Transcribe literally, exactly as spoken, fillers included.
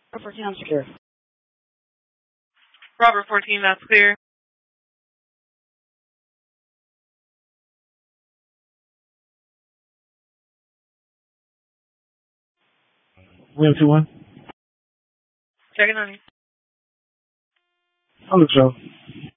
fourteen, I'm secure. Robert fourteen, that's clear. William two one. Checking on you. On the show.